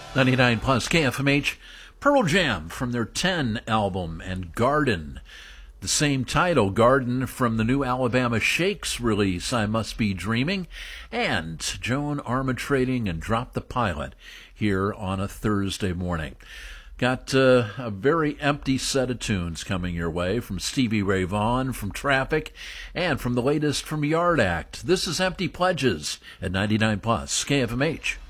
99 plus KFMH, Pearl Jam from their 10 album, and Garden. The same title, Garden, from the new Alabama Shakes release, I Must Be Dreaming, and Joan Armatrading and Drop the Pilot here on a Thursday morning. Got a very empty set of tunes coming your way from Stevie Ray Vaughan, from Traffic, and from the latest from Yard Act. This is Empty Pledges at 99 plus KFMH.